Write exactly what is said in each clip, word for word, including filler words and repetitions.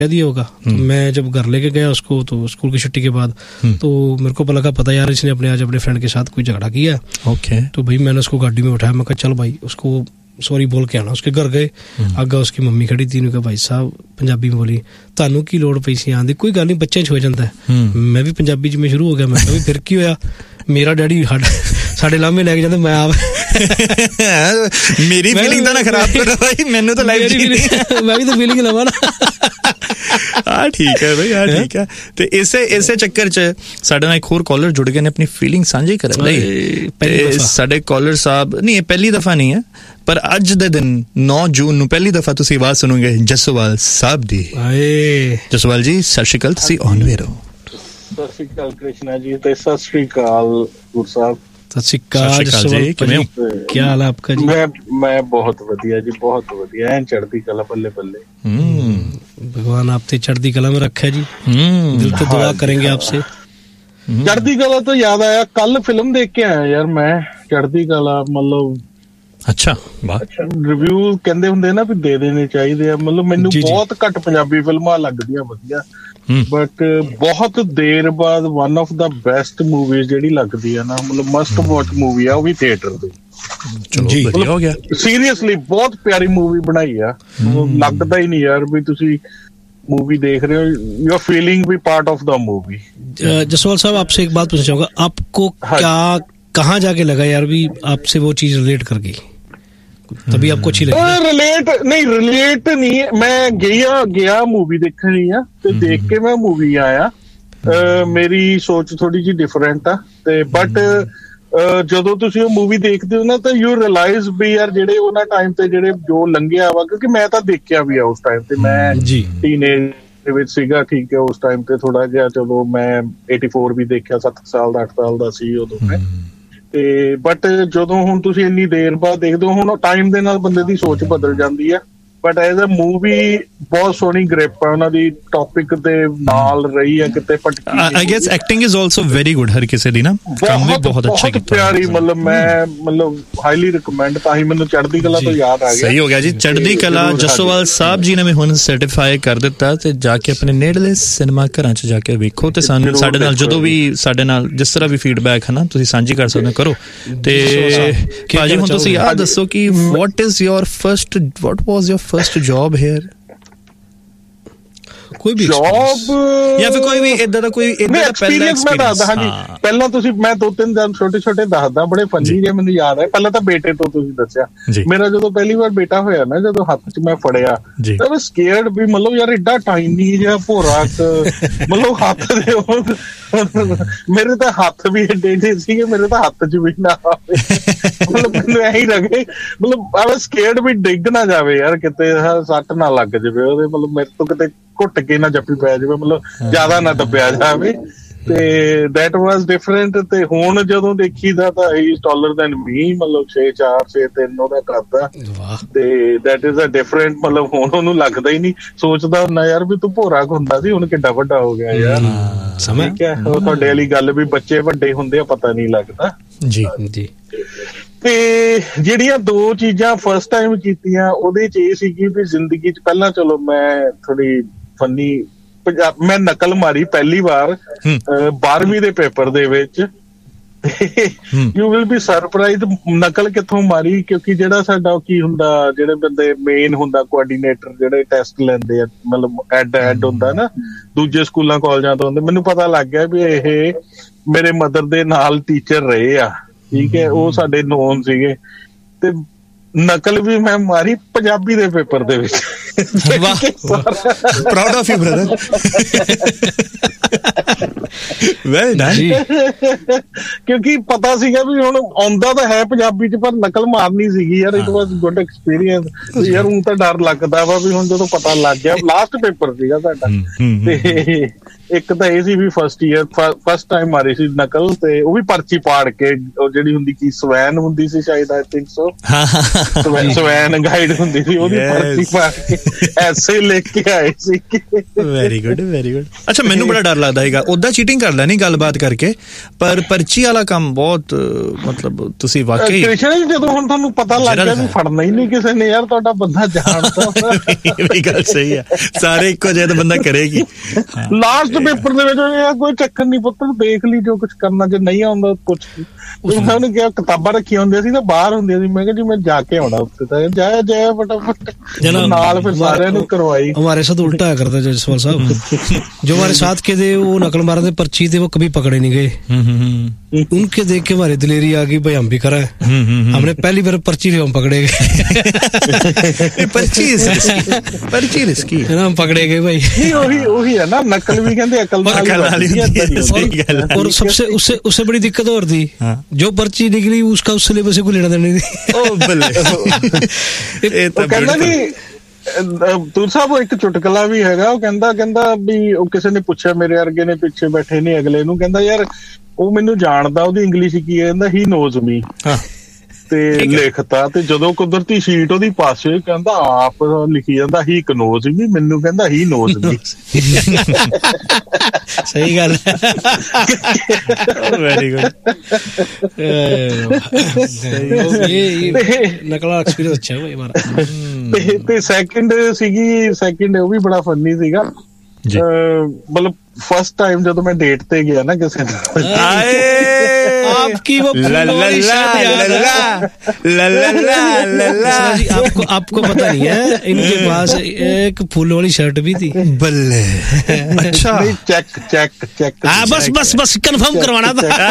दिया होगा। तो मैं जब घर लेके गया उसको, तो स्कूल की छुट्टी के बाद, तो मेरे को लगा पता यार इसने अपने आज अपने फ्रेंड के साथ कोई झगड़ा किया। ओके। तो भाई मैंने उसको गाड़ी में उठाया, मैं कहा चल भाई उसको सॉरी बोल के आना। उसके घर गए, आगे उसकी मम्मी खड़ी थी, उन्होंने कहा भाई साहब पंजाबी में बोली ਤੁਹਾਨੂੰ की लोड़ पई सी आंदी, कोई गल नहीं बच्चे हो जाता है। मैं भी पंजाबी च में शुरू हो गया, मैं कहा फिर की होया, मेरा डैडी साढ़े लामे लैके जाते, मैं आप मेरी फीलिंग तो ना खराब करो भाई, मैंने तो लाइफ जी मैं भी तो फीलिंग लवा ना। हाँ ठीक है भाई, हाँ ठीक है। ਤੇ ਇਸੇ ਇਸੇ ਚੱਕਰ 'ਚ ਸਾਡੇ ਨਾਲ ਇੱਕ ਹੋਰ ਕਾਲਰ ਜੁੜ ਗਏ ਨੇ ਆਪਣੀ ਫੀਲਿੰਗ ਸਾਂਝੀ ਕਰਨ ਲਈ। ਸਾਡੇ ਕਾਲਰ ਸਾਹਿਬ ਨਹੀਂ, ਇਹ ਪਹਿਲੀ ਦਫਾ ਨਹੀਂ ਹੈ, ਪਰ ਅੱਜ ਦੇ ਦਿਨ ਨੌ ਜੂਨ ਨੂੰ ਪਹਿਲੀ ਦਫਾ ਤੁਸੀਂ ਆਵਾਜ਼ ਸੁਣੋਗੇ ਜਸੋਵਾਲ ਸਾਹਿਬ ਦੀ। ਜਸੋਵਾਲ ਜੀ ਸਤਿ ਸ਼੍ਰੀ ਅਕਾਲ, ਤੁਸੀਂ ਔਨ ਵੇਅਰ ਹੋ। ਸਤਿ ਸ਼੍ਰੀ ਅਕਾਲ ਕ੍ਰਿਸ਼ਨਾ ਜੀ, ਤੇ ਸਤਿ ਸ਼੍ਰੀ ਅਕਾਲ ਗੁਰ ਸਾਹਿਬ। ਸਤਿ ਸ਼੍ਰੀ ਅਕਾਲ ਜੀ, ਕਿਵੇਂ ਹੋ? ਕੀ ਹਾਲ ਹੈ ਆਪਕਾ ਜੀ? ਮੈਂ ਮੈਂ ਬਹੁਤ ਵਧੀਆ ਜੀ, ਬਹੁਤ ਵਧੀਆ, ਐਨ ਚੜ੍ਹਦੀ ਕਲਾ, ਬੱਲੇ ਬੱਲੇ। भगवान आपसे चढ़ती कला में रखा है जी, दिल तो दुआ करेंगे आपसे। चढ़ती कला तो याद आया, कल फिल्म देख के आया यार मैं, चढ़ती कला। मतलब ਅੱਛਾ ਰਿਵਿਊ ਕਹਿੰਦੇ ਹੁੰਦੇ ਨਾ ਵੀ ਦੇ ਦੇਣੇ ਚਾਹੀਦੇ ਆ। ਮਤਲਬ ਮੈਨੂੰ ਬਹੁਤ ਘੱਟ ਪੰਜਾਬੀ ਫਿਲਮਾਂ ਲੱਗਦੀਆਂ ਵਧੀਆ, ਬਟ ਬਹੁਤ ਦੇਰ ਬਾਅਦ one of the best movies ਜਿਹੜੀ ਲੱਗਦੀ ਆ ਨਾ, ਮਤਲਬ ਮਸਟ ਵਾਚ ਮੂਵੀ ਆ, ਉਹ ਵੀ ਥੀਏਟਰ ਦੀ। ਜੀ ਹੋ ਗਿਆ, ਸੀਰੀਅਸਲੀ ਬਹੁਤ ਪਿਆਰੀ ਮੂਵੀ ਬਣਾਈ ਆ। ਲੱਗਦਾ ਹੀ ਨਹੀਂ ਯਾਰ ਵੀ ਤੁਸੀਂ मूवी देख रहे हो, यू आर फीलिंग भी part of the movie. Jaswal साहब आपसे एक बात पूछना चाहूंगा, आपको क्या कहाँ जाके लगा यार भी आपसे वो चीज रिलेट कर गई, तभी आपको अच्छी लगी? रिलेट नहीं, रिलेट नहीं, मैं गया गया मूवी देखनी है ते देख के मैं मूवी आया। मेरी सोच थोड़ी जी डिफरेंट आ ते बट ਜਦੋਂ ਤੁਸੀਂ ਉਹ ਮੂਵੀ ਦੇਖਦੇ ਹੋ ਨਾ ਤਾਂ ਯੂ ਰਿਅਲਾਈਜ਼ ਵੀ ਯਾਰ ਜਿਹੜੇ ਉਹਨਾਂ ਟਾਈਮ ਤੇ ਜਿਹੜੇ ਜੋ ਲੰਘਿਆ ਵਾ, ਕਿਉਂਕਿ ਮੈਂ ਤਾਂ ਦੇਖਿਆ ਵੀ ਆ ਉਸ ਟਾਈਮ ਤੇ, ਮੈਂ ਟੀਨੇਜ ਦੇ ਵਿੱਚ ਸੀਗਾ, ਠੀਕ ਹੈ, ਉਸ ਟਾਈਮ ਤੇ ਥੋੜਾ ਜਿਹਾ, ਚਲੋ ਮੈਂ ਏਟੀ ਫੋਰ ਵੀ ਦੇਖਿਆ, ਸੱਤ ਸਾਲ ਦਾ ਅੱਠ ਸਾਲ ਦਾ ਸੀ ਉਦੋਂ ਮੈਂ। ਤੇ ਬਟ ਜਦੋਂ ਹੁਣ ਤੁਸੀਂ ਇੰਨੀ ਦੇਰ ਬਾਅਦ ਦੇਖਦੇ ਹੋ, ਹੁਣ ਟਾਈਮ ਦੇ ਨਾਲ ਬੰਦੇ ਦੀ ਸੋਚ ਬਦਲ ਜਾਂਦੀ ਆ, ਬਟ ਐਜ਼ ਅ ਮੂਵੀ ਬਹੁਤ ਸੋਹਣੀ ਗ੍ਰਿਪ ਆ ਉਹਨਾਂ ਦੀ, ਟੌਪਿਕ ਦੇ ਨਾਲ ਰਹੀ ਆ ਕਿਤੇ ਭਟਕੀ। I guess acting is also very good, ਹਰ ਕਿਸੇ ਦੀ ਨਾ ਕੰਮ ਵੀ ਬਹੁਤ ਅੱਛਾ ਕੀਤਾ, ਪਿਆਰੀ। ਮਤਲਬ ਮੈਂ ਮਤਲਬ ਹਾਈਲੀ ਰਿਕਮੈਂਡ, ਤਾਂ ਹੀ ਮੈਨੂੰ ਚੜ੍ਹਦੀ ਕਲਾ ਤੋਂ ਯਾਦ ਆ ਗਿਆ। ਸਹੀ ਹੋ ਗਿਆ ਜੀ, ਚੜ੍ਹਦੀ ਕਲਾ ਜਸੋਵਾਲ ਸਾਹਿਬ ਜੀ ਨੇ ਵੀ ਹੁਣ ਸਰਟੀਫਾਈ ਕਰ ਦਿੱਤਾ, ਤੇ ਜਾ ਕੇ ਆਪਣੇ ਨੇੜਲੇ ਸਿਨੇਮਾ ਘਰਾਂ 'ਚ ਜਾ ਕੇ ਵੇਖੋ, ਤੇ ਸਾਨੂੰ ਸਾਡੇ ਨਾਲ ਜਦੋਂ ਵੀ ਸਾਡੇ ਨਾਲ ਜਿਸ ਤਰ੍ਹਾਂ ਵੀ ਫੀਡਬੈਕ ਹੈ ਨਾ ਤੁਸੀਂ ਸਾਂਝੀ ਕਰ ਸਕਦੇ ਹੋ, ਕਰੋ। ਤੇ ਭਾਜੀ ਹੁਣ ਤੁਸੀਂ ਆਹ ਦੱਸੋ ਕਿ what is your first what was your first job hair? ਕੋਈ ਵੀ ਜੌਬ ਜਾਂ ਫਿਰ ਕੋਈ ਵੀ ਇਦਾਂ ਦਾ ਕੋਈ ਇਦਾਂ ਦਾ ਪਹਿਲਾ ਮੈਂ ਦੱਸਦਾ। ਹਾਂਜੀ, ਪਹਿਲਾਂ ਤੁਸੀਂ ਮੈਂ ਦੋ ਤਿੰਨ ਦਿਨ ਛੋਟੇ ਛੋਟੇ ਦੱਸਦਾ, ਬੜੇ ਫੰਨੀ ਜੇ ਮੈਨੂੰ ਯਾਦ ਹੈ। ਪਹਿਲਾਂ ਤਾਂ ਬੇਟੇ ਤੋਂ ਤੁਸੀਂ ਦੱਸਿਆ, ਮੇਰਾ ਜਦੋਂ ਪਹਿਲੀ ਵਾਰ ਬੇਟਾ ਹੋਇਆ ਨਾ, ਜਦੋਂ ਹੱਥ 'ਚ ਮੈਂ ਫੜਿਆ ਤਾਂ ਮੈਂ ਸਕੇਅਰਡ ਵੀ, ਮਤਲਬ ਯਾਰ ਏਡਾ ਟਾਈਨੀ ਜਿਹਾ ਭੋਰਾ, ਮਤਲਬ ਹੱਥ ਦੇ ਮੇਰੇ ਤਾਂ ਹੱਥ ਵੀ ਏਡੇ ਏਡੇ ਸੀਗੇ, ਮੇਰੇ ਤਾਂ ਹੱਥ 'ਚ ਵੀ ਨਾ ਆਵੇ, ਮਤਲਬ ਮੈਨੂੰ ਇਹੀ ਲੱਗੇ, ਮਤਲਬ ਆਹ ਸਕੇਅਰਡ ਵੀ ਡਿੱਗ ਨਾ ਜਾਵੇ ਯਾਰ, ਕਿਤੇ ਸੱਟ ਨਾ ਲੱਗ ਜਾਵੇ ਉਹਦੇ, ਮਤਲਬ ਮੇਰੇ ਤੋਂ ਕਿਤੇ ਘੁੱਟ ਕੇ ਨਾ ਜੱਫੀ ਪੈ ਜਾਵੇ, ਮਤਲਬ ਜ਼ਿਆਦਾ ਨਾ ਦੱਬਿਆ ਜਾਵੇ। ਤੇ ਦੈਟ ਵਾਜ਼ ਡਿਫਰੈਂਟ। ਤੇ ਹੁਣ ਜਦੋਂ ਦੇਖੀਦਾ ਤਾਂ ਹੀ ਟਾਲਰ ਦੈਨ ਮੀ, ਮਤਲਬ ਛੇ ਚਾਰ ਛੇ ਤਿੰਨ ਉਹਦਾ ਕਰਦਾ, ਤੇ ਦੈਟ ਇਜ਼ ਅ ਡਿਫਰੈਂਟ। ਮਤਲਬ ਹੁਣ ਉਹਨੂੰ ਲੱਗਦਾ ਹੀ ਨਹੀਂ, ਸੋਚਦਾ ਹੁੰਦਾ ਯਾਰ ਵੀ ਤੂੰ ਭੋਰਾ ਹੁੰਦਾ ਸੀ, ਹੁਣ ਕਿੱਡਾ ਵੱਡਾ ਹੋ ਗਿਆ ਯਾਰ। ਠੀਕ ਹੈ, ਉਹ ਤੁਹਾਡੇ ਵਾਲੀ ਗੱਲ ਵੀ ਬੱਚੇ ਵੱਡੇ ਹੁੰਦੇ ਆ ਪਤਾ ਨਹੀਂ ਲੱਗਦਾ। ਜੀ ਜੀ। ਤੇ ਜਿਹੜੀਆਂ ਦੋ ਚੀਜ਼ਾਂ ਫਸਟ ਟਾਈਮ ਕੀਤੀਆਂ ਉਹਦੇ 'ਚ ਇਹ ਸੀਗੀ ਵੀ ਜ਼ਿੰਦਗੀ 'ਚ ਪਹਿਲਾਂ, ਚਲੋ ਮੈਂ ਥੋੜੀ ਫੰਨੀ ਪੰਜਾਬ, ਮੈਂ ਨਕਲ ਮਾਰੀ ਪਹਿਲੀ ਵਾਰ ਬਾਰਵੀਂ ਦੇ ਪੇਪਰ ਦੇ ਵਿੱਚ। ਯੂ ਵਿਲ ਬੀ ਸਰਪ੍ਰਾਈਜ਼ਡ ਨਕਲ ਕਿੱਥੋਂ ਮਾਰੀ, ਕਿਉਂਕਿ ਜਿਹੜਾ ਸਾਡਾ ਕੀ ਹੁੰਦਾ, ਜਿਹੜੇ ਬੰਦੇ ਮੇਨ ਹੁੰਦਾ ਕੋਆਰਡੀਨੇਟਰ, ਜਿਹੜੇ ਟੈਸਟ ਲੈਂਦੇ ਆ, ਮਤਲਬ ਐਡ ਐਡ ਹੁੰਦਾ ਨਾ, ਦੂਜੇ ਸਕੂਲਾਂ ਕਾਲਜਾਂ ਤੋਂ ਹੁੰਦੇ, ਮੈਨੂੰ ਪਤਾ ਲੱਗ ਗਿਆ ਵੀ ਇਹ ਮੇਰੇ ਮਦਰ ਦੇ ਨਾਲ ਟੀਚਰ ਰਹੇ ਆ, ਠੀਕ ਹੈ, ਉਹ ਸਾਡੇ ਨੋਨ ਸੀਗੇ। ਤੇ ਨਕਲ ਵੀ ਮੈਂ ਮਾਰੀ ਪੰਜਾਬੀ ਦੇ ਪੇਪਰ ਦੇ ਵਿੱਚ। ਵਾਹ, proud of you brother. Very nice. ਕਿਉਂਕਿ ਪਤਾ ਸੀਗਾ ਵੀ ਹੁਣ ਆਉਂਦਾ ਤਾਂ ਹੈ ਪੰਜਾਬੀ 'ਚ, ਪਰ ਨਕਲ ਮਾਰਨੀ ਸੀਗੀ ਯਾਰ। ਇਟ ਵਾਜ਼ ਗੁੱਡ ਐਕਸਪੀਰੀਅੰਸ ਯਾਰ। ਹੁਣ ਤਾਂ ਡਰ ਲੱਗਦਾ ਵਾ ਵੀ ਹੁਣ ਜਦੋਂ ਪਤਾ ਲੱਗ ਗਿਆ, ਲਾਸਟ ਪੇਪਰ ਸੀਗਾ ਸਾਡਾ, ਤੇ ਇੱਕ ਤਾਂ ਇਹ ਸੀ ਵੀ ਫਸਟ ਈਅਰ ਫਸਟ ਟਾਈਮ ਮਾਰੀ ਸੀ ਨਕਲ, ਤੇ ਉਹ ਵੀ ਪਰਚੀ ਪਾੜ ਕੇ, ਉਹ ਜਿਹੜੀ ਹੁੰਦੀ ਕੀ ਸਵੈਨ ਹੁੰਦੀ ਸੀ ਸ਼ਾਇਦ, I think so, swan guide ਹੁੰਦੀ ਸੀ, ਉਹਦੀ ਪਰਚੀ ਪਾੜ ਕੇ ਐਸੇ ਲਿਖ ਕੇ ਆਏ ਸੀ। Very good, very good. ਅੱਛਾ, ਮੈਨੂੰ ਬੜਾ ਡਰ ਲੱਗਦਾ ਹੈਗਾ, ਉਦਾਂ ਚੀਟਿੰਗ ਕਰ ਲੈਣੀ ਗੱਲਬਾਤ ਕਰਕੇ, ਪਰ ਪਰਚੀ ਵਾਲਾ ਕੰਮ ਬਹੁਤ ਮਤਲਬ ਤੁਸੀਂ ਵਾਕਈ ਕ੍ਰਿਸ਼ਨ, ਜਦੋਂ ਹੁਣ ਤੁਹਾਨੂੰ ਪਤਾ ਲੱਗ ਗਿਆ ਵੀ ਫੜਨਾ ਹੀ ਨਹੀਂ ਕਿਸੇ ਨੇ, ਯਾਰ ਤੁਹਾਡਾ ਬੰਦਾ ਜਾਣਦਾ। ਇਹ ਵੀ ਗੱਲ ਸਹੀ ਹੈ, ਸਾਰੇ ਇੱਕੋ ਜਿਹੇ ਤਾਂ ਬੰਦਾ ਕਰੇਗੀ। ਲਾਸਟ ਪੇਪਰ ਦੇ ਵਿੱਚ ਕੋਈ ਚੱਕਰ ਨਹੀਂ ਪੁੱਤਰ, ਦੇਖ ਲਈ ਜੋ ਕੁਝ ਕਰਨਾ, ਜੇ ਨਹੀਂ ਆਉਂਦਾ ਪੁੱਛ ਲਈ। ਉਹਨੇ ਕਿਹਾ ਕਿਤਾਬਾਂ ਰੱਖੀਆਂ ਹੁੰਦੀਆਂ ਸੀ ਨਾ ਬਾਹਰ ਹੁੰਦੀਆਂ ਸੀ, ਮੈਂ ਕਿਹਾ ਜੀ ਮੈਂ ਜਾ ਕੇ ਆਉਣਾ ਉੱਥੇ, ਤਾਂ ਜਾਇਆ ਜਾਇਆ फटाफट ਨਾਲ फिर सारे ने करवाई। हमारे साथ उल्टा करता है जसवाल साहब, जो हमारे साथ के थे वो नकल मारने थे, पर्ची थे वो कभी पकड़े नहीं गए, उनके देख के हमारी दिलेरी आ गई, भाई हम भी कराएं। हमने पहली बार पर्ची हम पकड़े गए। पर्ची पर्ची रिस्की है ना, हम पकड़े गए भाई। वही वही है ना, नकल भी कहते अकल वाली। और सबसे उससे उससे बड़ी दिक्कत और थी, जो पर्ची निकली उसका उस सिलेबस से कोई लेना देना नहीं। ਕਹਿੰਦਾ ਵੀ ਤੂੰ ਸਾਹਿਬ ਇੱਕ ਚੁਟਕਲਾ ਵੀ ਹੈਗਾ, ਉਹ ਕਹਿੰਦਾ ਕਹਿੰਦਾ ਵੀ ਉਹ ਕਿਸੇ ਨੇ ਪੁੱਛਿਆ, ਮੇਰੇ ਵਰਗੇ ਨੇ ਪਿੱਛੇ ਬੈਠੇ ਨੇ ਅਗਲੇ ਨੂੰ, ਕਹਿੰਦਾ ਯਾਰ ਉਹ ਮੈਨੂੰ ਜਾਣਦਾ, ਉਹਦੀ ਇੰਗਲਿਸ਼ ਕੀ ਹੈ, ਕਹਿੰਦਾ ਹੀ ਨੋਜ਼ ਮੀ, ਤੇ ਲਿਖਤਾ, ਤੇ ਜਦੋਂ ਕੁਦਰਤੀ ਸ਼ੀਟ ਉਹਦੀ ਪਾਸੇ ਕਹਿੰਦਾ ਆਪ ਲਿਖੀ ਜਾਂਦਾ ਹੀ ਕਨੋਜ਼ ਵੀ, ਮੈਨੂੰ ਕਹਿੰਦਾ ਹੀ ਨੋਜ਼ ਵੀ। ਸਹੀ ਗੱਲ ਹੈ, ਵੈਰੀ ਗੁੱਡ। ਨਕਲਾ ਐਕਸਪੀਰੀਅੰਸ ਅੱਛਾ ਹੈ ਹਮਾਰਾ। ਤੇ ਸੈਕਿੰਡ ਸੀਗੀ, ਸੈਕਿੰਡ ਉਹ ਵੀ ਬੜਾ ਫੰਨੀ ਸੀਗਾ, ਮਤਲਬ ਫਸਟ ਟਾਈਮ ਜਦੋਂ ਮੈਂ ਡੇਟ ਤੇ ਗਿਆ ਨਾ ਕਿਸੇ ਨਾਲ, आपकी वो जी, आपको आपको पता नहीं है, इनके पास एक फूल वाली शर्ट भी थी। बल्ले, अच्छा, चेक चेक चेक, हाँ बस बस बस कंफर्म करवाना था।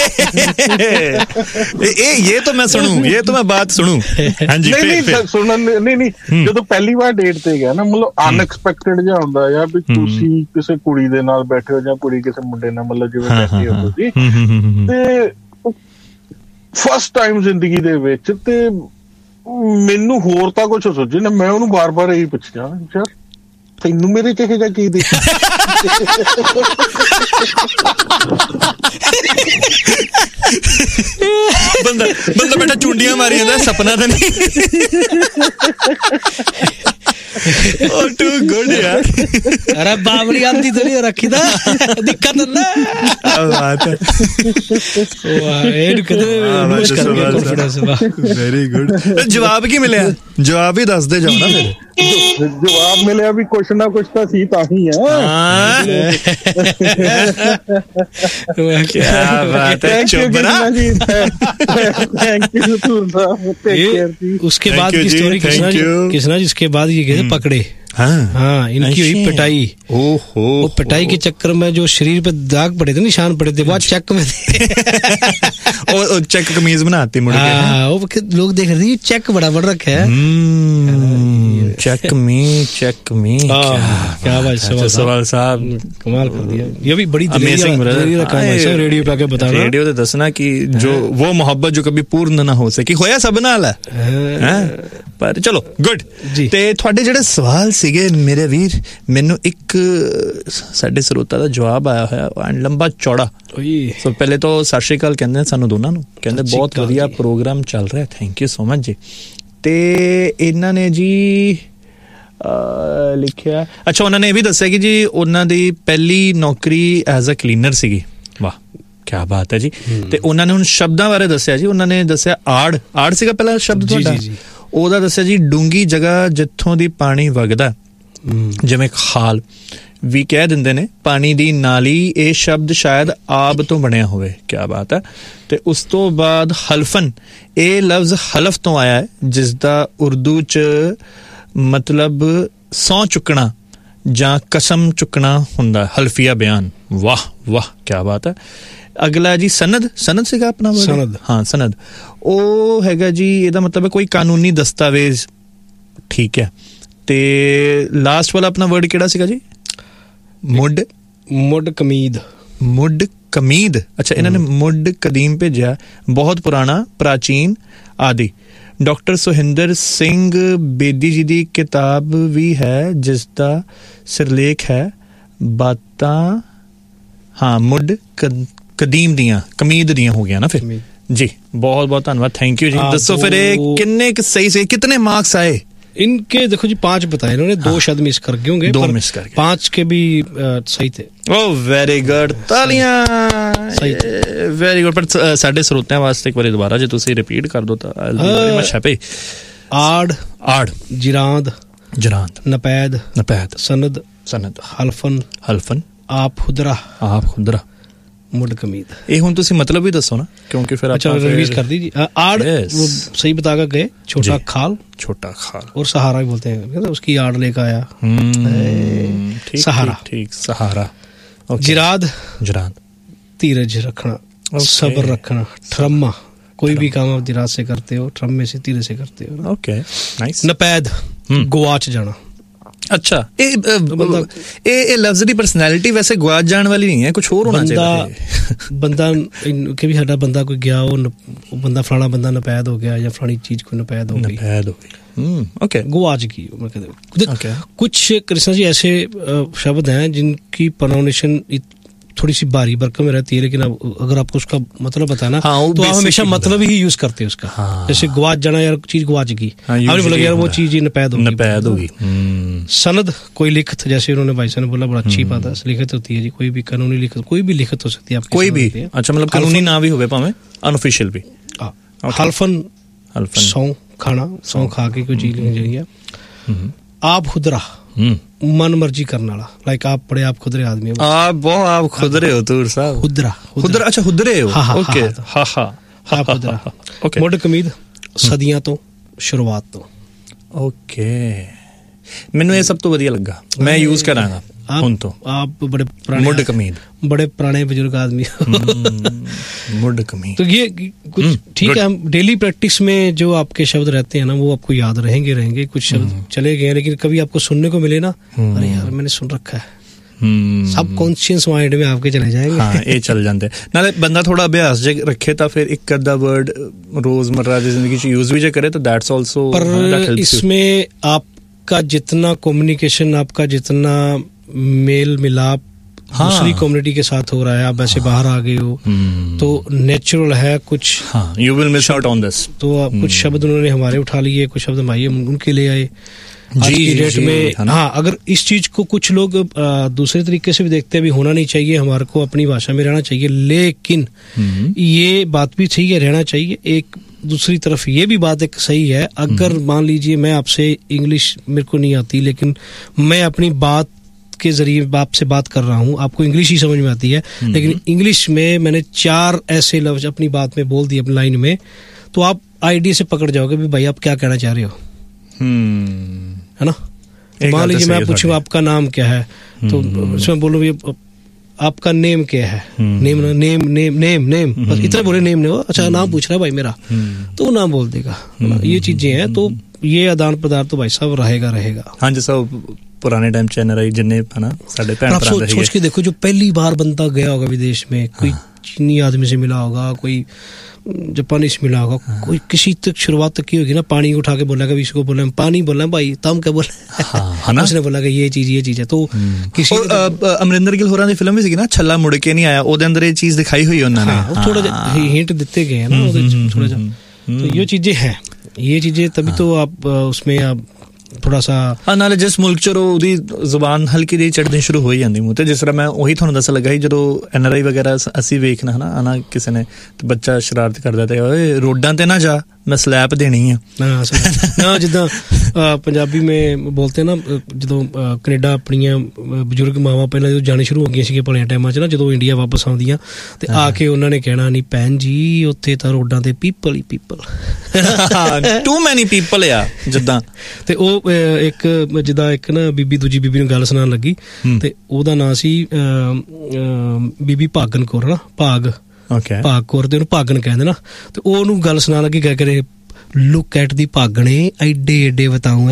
ये ये तो मैं सुनूं, ये तो मैं बात सुनूं। हाँ जी, नहीं सुन, नहीं नहीं ਜਦੋਂ ਪਹਿਲੀ ਵਾਰ ਡੇਟ ਤੇ ਗਿਆ ਨਾ, ਮਤਲਬ ਅਨਐਕਸਪੈਕਟਡ ਜਿਹਾ ਹੁੰਦਾ ਯਾਰ, ਵੀ ਤੁਸੀਂ ਕਿਸੇ ਕੁੜੀ ਦੇ ਨਾਲ ਬੈਠੇ ਹੋ ਜਾਂ ਕੁੜੀ ਕਿਸੇ ਮੁੰਡੇ ਨਾਲ, ਮਤਲਬ ਜਿਵੇਂ ਬੈਠੇ ਹੋ ਤੁਸੀਂ, ਤੇ ਫਸਟ ਟਾਈਮ ਜ਼ਿੰਦਗੀ ਦੇ ਵਿੱਚ, ਤੇ ਮੈਨੂੰ ਹੋਰ ਤਾਂ ਕੁਛ ਸੋਚੇ ਨਾ, ਮੈਂ ਉਹਨੂੰ ਬਾਰ-ਬਾਰ ਇਹੀ ਪੁੱਛਿਆ, ਯਾਰ ਤੈਨੂੰ ਮੇਰੇ ਚ ਇਹਦਾ ਕੀ ਦੇ ਬੰਦਾ ਬੰਦਾ ਬੈਠਾ ਚੁੰਡੀਆਂ ਮਾਰੀ ਜਾਂਦਾ, ਸਪਨਾ ਤਾਂ ਨਹੀਂ। Oh, too good यार। अरे बाबरी आती तो नहीं रखी था, दिक्कत ना। बात है। Very good. जवाब की मिले? जवाब ही दस दे जाओ ना फिर। जवाब मिले भी कुछ ना कुछ तो सी ताही है। क्या बात है, चुप ना। Thank you. उसके बाद की स्टोरी किसना, जिसके बाद ये गए पकड़े, हाँ हाँ, इनकी हुई पिटाई। ओहो, वो पिटाई के चक्कर में जो शरीर पे दाग पड़े थे, निशान पड़े थे, वो चेक में थे। और चेक कमीज बनाती मुड़ के, हाँ, वो लोग देख रहे थे चेक बड़ा बड़ रखा है, चेक मी चेक मी। क्या भाई सवाल साहब कमाल कर दिया, ये भी बड़ी अमेजिंग रेडियो पे आके बताना, रेडियो ते दसना कि जो वो मोहब्बत जो कभी पूर्ण ना हो सकी, होया सब नाल है। पर चलो गुड जी। ते ਤੁਹਾਡੇ ਜਿਹੜੇ ਸਵਾਲ ਸੀਗੇ ਮੇਰੇ ਵੀਰ, ਮੈਨੂੰ ਇੱਕ ਸਾਡੇ ਸਰੋਤਾ ਦਾ ਜਵਾਬ ਆਇਆ ਹੋਇਆ, ਲੰਬਾ ਚੌੜਾ। ਸੋ ਪਹਿਲੇ ਤਾਂ ਸਤਿ ਸ਼੍ਰੀ ਅਕਾਲ ਕਹਿੰਦੇ ਸਾਨੂੰ ਦੋਨਾਂ ਨੂੰ, ਕਹਿੰਦੇ ਬਹੁਤ ਵਧੀਆ ਪ੍ਰੋਗਰਾਮ ਚੱਲ ਰਿਹਾ, ਥੈਂਕ ਯੂ ਸੋ ਮਚ ਜੀ। ਤੇ ਇਹਨਾਂ ਨੇ ਜੀ ਲਿਖਿਆ, ਅੱਛਾ ਉਹਨਾਂ ਨੇ ਇਹ ਵੀ ਦੱਸਿਆ ਕਿ ਜੀ ਉਹਨਾਂ ਦੀ ਪਹਿਲੀ ਨੌਕਰੀ ਐਜ਼ ਅ ਕਲੀਨਰ ਸੀਗੀ। ਵਾਹ ਕਿਆ ਬਾਤ ਹੈ ਜੀ। ਤੇ ਉਹਨਾਂ ਨੇ ਹੁਣ ਸ਼ਬਦਾਂ ਬਾਰੇ ਦੱਸਿਆ ਜੀ, ਉਹਨਾਂ ਨੇ ਦੱਸਿਆ ਆੜ, ਆੜ ਸੀਗਾ ਪਹਿਲਾ ਸ਼ਬਦ ਤੁਹਾਡਾ, ਉਹਦਾ ਦੱਸਿਆ ਜੀ ਡੂੰਗੀ ਜਗ੍ਹਾ ਜਿੱਥੋਂ ਦੀ ਪਾਣੀ ਵਗਦਾ, ਜਿਵੇਂ ਖਾਲ ਵੀ ਕਹਿ ਦਿੰਦੇ ਨੇ ਪਾਣੀ ਦੀ ਨਾਲੀ, ਇਹ ਸ਼ਬਦ ਸ਼ਾਇਦ ਆਬ ਤੋਂ ਬਣਿਆ ਹੋਵੇ। ਕਿਆ ਬਾਤ ਹੈ। ਤੇ ਉਸ ਤੋਂ ਬਾਅਦ ਹਲਫਨ, ਇਹ ਲਫ਼ਜ਼ ਹਲਫ ਤੋਂ ਆਇਆ ਹੈ, ਜਿਸ ਦਾ ਉਰਦੂ ਚ ਮਤਲਬ ਸਹੁੰ ਚੁੱਕਣਾ ਜਾਂ ਕਸਮ ਚੁੱਕਣਾ ਹੁੰਦਾ, ਹਲਫੀਆ ਬਿਆਨ। ਵਾਹ ਵਾਹ ਕਿਆ ਬਾਤ ਹੈ। ਅਗਲਾ ਜੀ ਸਨਦ, ਸਨਦ ਸੀਗਾ ਆਪਣਾ ਸਨਦ, ਹਾਂ ਸਨਦ, ਉਹ ਹੈਗਾ ਜੀ, ਇਹਦਾ ਮਤਲਬ ਹੈ ਕੋਈ ਕਾਨੂੰਨੀ ਦਸਤਾਵੇਜ਼, ਠੀਕ ਹੈ। ਤੇ ਲਾਸਟ ਵਾਲਾ ਆਪਣਾ ਵਰਡ ਕਿਹੜਾ ਸੀਗਾ ਜੀ? ਮੁੱਢ, ਮੁੱਢ ਕਮੀਦ, ਮੁੱਢ ਕਮੀਦ। ਅੱਛਾ, ਇਹਨਾਂ ਨੇ ਮੁੱਢ ਕਦੀਮ ਭੇਜਿਆ, ਬਹੁਤ ਪੁਰਾਣਾ, ਪ੍ਰਾਚੀਨ ਆਦਿ। ਡਾਕਟਰ ਸੁਹਿੰਦਰ ਸਿੰਘ ਬੇਦੀ ਜੀ ਦੀ ਕਿਤਾਬ ਵੀ ਹੈ, ਜਿਸ ਦਾ ਸਿਰਲੇਖ ਹੈ ਬਾਤਾਂ, ਹਾਂ ਮੁੱਢ ਕਦੀਮ ਦੀਆਂ, ਕਮੀਦ ਦੀਆਂ ਹੋ ਗਿਆ ਨਾ ਫਿਰ ਜੀ। ਬਹੁਤ ਬਹੁਤ ਧੰਨਵਾਦ, ਥੈਂਕ ਯੂ ਜੀ। ਦੱਸੋ ਫਿਰ ਇਹ ਕਿੰਨੇ ਸਹੀ से कितने मार्क्स आए इनके? देखो जी पांच बताए इन्होंने, दो शायद मिस कर गए होंगे, दो मिस कर गए, पांच के भी सही थे। ਓ ਵੈਰੀ ਗੁੱਡ, ਤਾਲੀਆਂ, ਵੈਰੀ ਗੁੱਡ। ਪਰ ਸਾਡੇ ਸਰੋਤਿਆਂ ਵਾਸਤੇ ਇੱਕ ਵਾਰੀ ਦੁਬਾਰਾ ਜੇ ਤੁਸੀਂ ਰਿਪੀਟ ਕਰ ਦੋ ਤਾਂ ਮਚ ਹੈਪੀ। ਆੜ, ਆੜ, ਜਿਰਾਂਦ, ਜਰਾਂਦ, ਨਪੈਦ, ਨਪੈਦ, ਸਨਦ, ਸਨਦ, ਹਲਫਨ, ਹਲਫਨ, ਆਪ ਖੁਦਰਾ, ਆਪ ਖੁਦਰਾ, ਮੁੱਢ ਕਮੀਦ। ਇਹ ਹੁਣ ਤੁਸੀਂ ਮਤਲਬ ਵੀ ਦੱਸੋ ਨਾ, ਕਿਉਂਕਿ ਫਿਰ अच्छा रिवीज कर दीजिए। आड़ वो सही बता कर गए, छोटा खाल, छोटा खाल, और सहारा भी बोलते हैं, उसकी आड़ लेकर आया, सहारा, ठीक, सहारा। जिराद, जिराद, धीरज रखना, सब्र रखना, ठरम्मा, कोई भी काम आप जिराद से करते हो, ठरम्मे से, धीरज से करते हो। Okay, nice. नपैद, गवाच जाना। अच्छा, ਇਹ ਇਹ ਲਫ਼ਜ਼ ਦੀ ਪਰਸਨੈਲਿਟੀ ਵੈਸੇ ਗਵਾਚ ਜਾਣ ਵਾਲੀ ਨਹੀਂ ਹੈ, ਕੁਝ ਹੋਰ ਹੋਣਾ ਚਾਹੀਦਾ। ਬੰਦਾ ਕਿ ਵੀ ਸਾਡਾ ਬੰਦਾ ਕੋਈ ਗਿਆ, ਉਹ ਬੰਦਾ ਫਲਾਣਾ ਬੰਦਾ ਨਪੈਦ ਹੋ ਗਿਆ ਜਾਂ ਫਲਾਣੀ ਚੀਜ਼ ਕੋਈ ਨਪੈਦ ਹੋ गई, नपैद हो गई, ओके, गवाच की। कुछ कृष्णा जी ऐसे शब्द हैं जिनकी प्रोनाउंसिएशन थोड़ी सी बारी बरकम में रहती है, लेकिन अब अगर आपको उसका मतलब पता है ना, हाँ, तो आप हमेशा मतलब ही यूज करते हैं उसका। हाँ, जैसे गवाच जाना, यार चीज गवाच गई, आपने बोला यार वो चीज नपैद होगी, नपैद होगी। सनद, कोई लिखत, जैसे उन्होंने भाई साहब ने बोला, बड़ा अच्छी बात है, लिखत होती है जी, कोई भी कानूनी लिखत, कोई भी लिखत हो सकती है, कोई भी। अच्छा, मतलब कानूनी ना भी होवे, भाਵੇਂ अनऑफिशियल भी। हल्फन, हल्फन, सौ खाना, सौ खा के कोई चीज लेनी चाहिए। आप खुदरा, मन मर्जी करने वाला, लाइक आप बड़े आप खुदरे आदमी हो, आप बहुत आप खुदरे हो तूर साहब। खुदरा, खुदरा, अच्छा खुदरे हो, ओके, हाँ हाँ, आप खुदरा, ओके। मुड कमीद, सदियां तो शुरुआत तो, ओके। ਮੈਨੂੰ ਇਹ ਸਭ ਤੋਂ ਵਧੀਆ ਲੱਗਾ, मैं यूज करांगा ਹੁਣ ਤੋਂ। आप बड़े पुराने मुड कमीद, बड़े पुराने बुजुर्ग आदमी मुड कमीद, तो ये कुछ ठीक है। हम डेली प्रैक्टिस में जो आपके शब्द रहते हैं ना, वो आपको याद रहेंगे रहेंगे कुछ शब्द चले गए, लेकिन कभी आपको सुनने को मिले ना, अरे यार मैंने सुन रखा है, सब कॉन्शियस माइंड में आपके चले जाएंगे। हाँ, ये चल जाते हैं। नाले बंदा थोड़ा अभ्यास जे रखे तो फिर एक अद्धा वर्ड रोजमर्रा की जिंदगी च यूज भी जे करे तो दैट्स आल्सो। पर इसमें आपका जितना कम्युनिकेशन, आपका जितना मेल मिलाप दूसरी कम्युनिटी के साथ हो रहा है, आप ऐसे बाहर आ गए हो, तो नेचुरल है कुछ। You will miss out on this. तो कुछ शब्द उन्होंने हमारे उठा लिए, कुछ शब्द हमारे उनके ले आए आज की डेट में। हाँ, अगर इस चीज को कुछ लोग दूसरे तरीके से भी देखते हैं, भी होना नहीं चाहिए, हमारे को अपनी भाषा में रहना चाहिए, लेकिन ये बात भी सही है, रहना चाहिए। एक दूसरी तरफ ये भी बात एक सही है, अगर मान लीजिए मैं आपसे इंग्लिश मेरे को नहीं आती, लेकिन मैं अपनी बात के जरिए आपसे बात कर रहा हूँ, आपको इंग्लिश ही समझ में आती है, लेकिन इंग्लिश में मैंने चार ऐसे लफ्ज अपनी बात में बोल दिए अपनी लाइन में, तो आप आइडिया से पकड़ जाओगे भी भाई आप क्या कहना चाह रहे हो, है ना। मान लीजिए मैं पूछूं आपका नाम क्या है, तो उसमें बोलो भी आपका नेम क्या है, name name name name name बस इतना बोले, नेम नहीं हो, अच्छा नाम पूछ रहा है भाई मेरा, तो वो नाम बोल देगा। ये चीजें हैं, तो ये आदान प्रदान तो भाई साहब रहेगा रहेगा। हाँ, जैसा पुराने टाइम चैनल आई जिन्ने है ना साढ़े भैन भरा सोच, सोच के देखो, जो पहली बार बंदा गया होगा विदेश में, कोई चीनी आदमी से मिला होगा, कोई जापानी से मिला होगा, हाँ। कोई किसी तक शुरुआत तक की होगी ना, पानी उठा के बोला, कभी इसको बोला पानी बोला भाई, तम क्या बोला, हाँ, ना? उसने बोला कि ये चीज ये चीज है। तो किसी अमरिंदर गिल होरां दी फिल्म भी सी ना, छल्ला मुड़ के नहीं आया, ओदे अंदर ये चीज दिखाई हुई उन्होंने, हाँ, थोड़ा हिंट देते गए ना थोड़ा सा। तो ये चीजें हैं, ये चीजें तभी तो आप उसमें आप थोड़ा सा हाँ, नाले जिस मुल्क च ਉਹਦੀ ਜ਼ੁਬਾਨ ਹਲਕੀ ਜਿਹੀ ਚੜ੍ਹਨੀ ਸ਼ੁਰੂ ਹੋ ਜਾਂਦੀ ਮੂੰਹ ਤੇ। ਜਿਸ ਤਰ੍ਹਾਂ ਮੈਂ ਉਹੀ ਤੁਹਾਨੂੰ ਦੱਸਣ ਲੱਗਾ ਸੀ, ਜਦੋਂ ਐਨ ਆਰ ਆਈ ਵਗੈਰਾ ਅਸੀਂ ਵੇਖਣਾ ਹਨਾ, ਆਣਾ ਕਿਸੇ ਨੇ ਤੇ ਬੱਚਾ ਸ਼ਰਾਰਤ ਕਰਦਾ ਤੇ ਓਏ ਰੋਡਾਂ ਤੇ ਨਾ ਜਾ, ਮੈਂ ਸਲੈਪ ਦੇਣੀ ਆ। ਹਾਂ, ਜਿੱਦਾਂ ਪੰਜਾਬੀ में बोलते ना, ਜਦੋਂ ਕੈਨੇਡਾ ਆਪਣੀਆਂ ਬਜ਼ੁਰਗ ਮਾਵਾਂ ਪਹਿਲਾਂ ਜਦੋਂ ਜਾਣੇ ਸ਼ੁਰੂ ਹੋ ਗਈਆਂ ਸੀਗੇ ਭਲਿਆਂ ਟਾਈਮਾਂ 'ਚ ਨਾ, ਜਦੋਂ ਇੰਡੀਆ ਵਾਪਸ ਆਉਂਦੀਆਂ ਤੇ ਆ ਕੇ ਉਹਨਾਂ ਨੇ ਕਹਿਣਾ, ਨਹੀਂ ਭੈਣ ਜੀ ਉੱਥੇ ਤਾਂ ਰੋਡਾਂ ਤੇ ਪੀਪਲ ਹੀ ਪੀਪਲ, ਟੂ ਮੈਨੀ ਪੀਪਲ ਆ ਜਿੱਦਾਂ। ਤੇ ਉਹ ਇੱਕ ਜਿੱਦਾਂ ਇੱਕ ਨਾ ਬੀਬੀ ਦੂਜੀ ਬੀਬੀ ਨੂੰ ਗੱਲ ਸੁਣਾਉਣ ਲੱਗੀ, ਤੇ ਉਹਦਾ ਨਾਂ ਸੀ ਬੀਬੀ ਭਾਗਨ ਕੌਰ ਨਾ, ਭਾਗ ਭਾਗ ਕੌਰ, ਤੇ ਉਹਨੂੰ ਭਾਗਨ ਕਹਿੰਦੇ ਨਾ, ਤੇ ਉਹ ਉਹਨੂੰ ਗੱਲ ਸੁਣਾਉਣ ਲੱਗੀ, ਕਹਿ ਕਰੇ लुक एट दी भागने एडे एडे बताऊं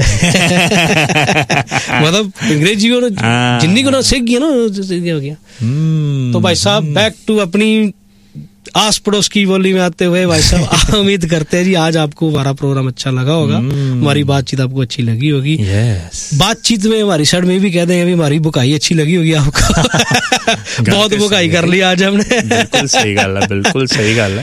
मतलब अंग्रेजी में जिन्नी को ना सीख गया ना हो गया। तो भाई साहब बैक टू अपनी आस पड़ोस की बोली में आते हुए भाई साहब उम्मीद करते हैं जी आज आपको हमारा प्रोग्राम अच्छा लगा होगा, हमारी बातचीत आपको अच्छी लगी होगी। yes. बातचीत में हमारी साइड में भी कहते हैं भी हमारी बुकाई अच्छी लगी होगी आपको बहुत बुकाई कर ली आज हमने। बिल्कुल सही गल है, बिल्कुल सही गल है।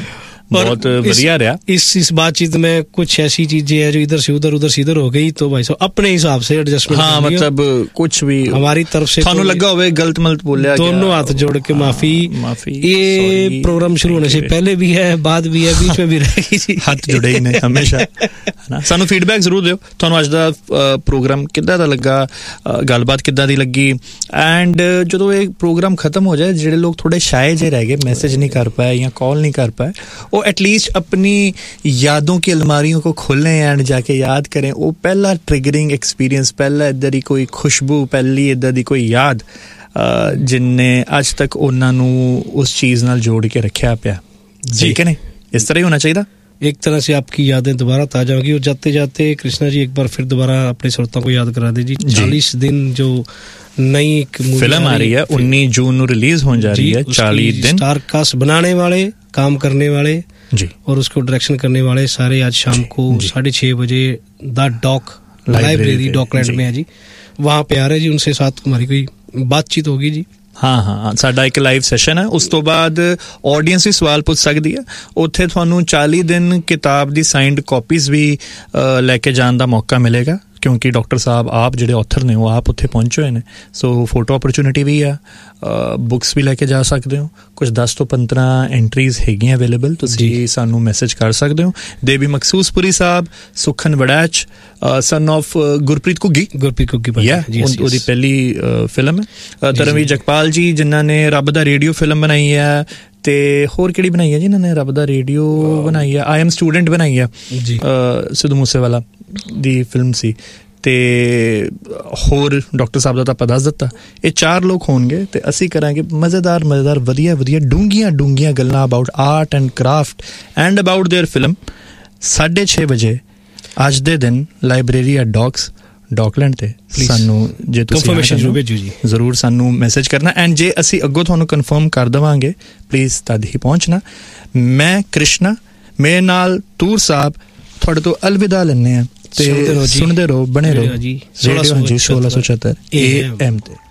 बहुत बढ़िया रहा। इस इस बातचीत में कुछ ऐसी चीजें हैं जो इधर से उधर उधर से इधर हो गई तो भाई साहब अपने हिसाब से एडजस्टमेंट। हाँ मतलब कुछ भी हमारी तरफ से थानू लगा होवे गलत मलत बोलिया, दोनों हाथ जोड़ के माफी। माफी ये प्रोग्राम शुरू होने से पहले भी है, बाद भी है, बीच में भी रहेगी जी। हाथ जुड़े ही ने हमेशा है ना। सानू फीडबैक जरूर दियो थानू अज दा प्रोग्राम किद्दां दा लगा, गलबात किद्दां दी लगी। एंड जो ये प्रोग्राम खत्म हो जाए, ਜਿਹੜੇ लोग थोड़े शाये जे रह गए, मैसेज नहीं कर पाए या कॉल नहीं कर पाए, वो एटलीस्ट अपनी यादों की अलमारियों को खोलें एंड जाके याद करें। वो पहला ट्रिगरिंग एक्सपीरियंस, पहला इधर ही कोई खुशबू, पहली इधर दी कोई याद जिन्ने अज तक उन्होंने उस चीज़ नाल जोड़ के रखा पिया। ठीक है नहीं, इस तरह ही होना चाहिए। एक तरह से आपकी यादें दोबारा ताजा होगी। और जाते जाते कृष्णा जी एक बार फिर दोबारा अपने श्रोताओं को याद करा दीजिए, चालीस दिन जो नई एक फिल्म आ रही है, उन्नीस जून रिलीज होने जा रही है। चालीस दिन स्टार कास्ट बनाने वाले, काम करने वाले जी और उसको डायरेक्शन करने वाले सारे आज शाम को साढ़े छः बजे द डॉक लाइब्रेरी डॉकलैंड में है जी, वहाँ पे आ रहे जी। उनसे साथ हमारी कोई बातचीत होगी जी। हाँ हाँ साडा एक लाइव सैशन है। उस तो बाद ऑडियंस भी सवाल पूछ सकती है। उत्थे तुहानू चालीस दिन किताब दी साइंड कॉपीज भी लैके जाने का मौका मिलेगा, क्योंकि डॉक्टर साहब आप जिहड़े ऑथर ने वो आप उत्थे पहुंचे हुए ने। सो फोटो अपॉर्चुनिटी भी है, बुक्स भी लैके जा सकते हो। कुछ दस तो पंद्रह एंट्रीज हैगियां अवेलेबल, तुसीं सानू मैसेज कर सकते हो। देवी मकसूसपुरी साहब, सुखन वड़ैच, सन ऑफ गुरप्रीत घुग्गी गुरप्रीत घुग्गी या ਉਹਦੀ ਪਹਿਲੀ ਫਿਲਮ ਹੈ। ਧਰਮਵੀਰ ਜਗਪਾਲ ਜੀ ਜਿਨ੍ਹਾਂ ਨੇ ਰੱਬ ਦਾ ਰੇਡੀਓ ਫਿਲਮ ਬਣਾਈ ਹੈ, ਤੇ ਹੋਰ ਕਿਹੜੀ ਬਣਾਈ ਹੈ ਜਿਨ੍ਹਾਂ ਨੇ ਰੱਬ ਦਾ ਰੇਡੀਓ ਬਣਾਈ ਹੈ, ਆਈ ਐਮ ਸਟੂਡੈਂਟ ਬਣਾਈ ਹੈ ਸਿੱਧੂ ਮੂਸੇਵਾਲਾ ਦੀ ਫਿਲਮ ਸੀ। ਤੇ ਹੋਰ ਡਾਕਟਰ ਸਾਹਿਬ ਦਾ ਤਾਂ ਆਪਾਂ ਦੱਸ ਦਿੱਤਾ। ਇਹ ਚਾਰ ਲੋਕ ਹੋਣਗੇ ਤੇ ਅਸੀਂ ਕਰਾਂਗੇ ਮਜ਼ੇਦਾਰ ਮਜ਼ੇਦਾਰ ਵਧੀਆ ਵਧੀਆ ਡੂੰਘੀਆਂ ਡੂੰਘੀਆਂ ਗੱਲਾਂ about art and craft and about there film. ਸਾਢੇ ਛੇ ਵਜੇ ਅੱਜ ਦੇ ਦਿਨ ਲਾਇਬ੍ਰੇਰੀ ਐਟ ਡੌਕਸ ਡੌਕਲੈਂਡ ਤੇ ਸਾਨੂੰ ਜੇ ਤੁਸੀਂ ਕਨਫਰਮੇਸ਼ਨ ਭੇਜੋ ਜੀ, ਜ਼ਰੂਰ ਸਾਨੂੰ ਮੈਸੇਜ ਕਰਨਾ। ਐਂਡ ਜੇ ਅਸੀਂ ਅੱਗੋਂ ਤੁਹਾਨੂੰ ਕਨਫਰਮ ਕਰ ਦੇਵਾਂਗੇ, ਪਲੀਜ਼ ਤਦ ਹੀ ਪਹੁੰਚਣਾ। ਮੈਂ ਕ੍ਰਿਸ਼ਨਾ, ਮੇਰੇ ਨਾਲ ਤੂਰ ਸਾਹਿਬ ਤੁਹਾਡੇ ਤੋਂ ਅਲਵਿਦਾ ਲੈਂਦੇ ਹਾਂ ਤੇ ਸੁਣਦੇ ਰਹੋ, ਬਣੇ ਰਹੋ। ਰੇਡੀਓ ਹਾਂਜੀ ਸੋਲਾਂ ਸੌ ਛਿਹੱਤਰ ਏ ਐਮ ਤੇ।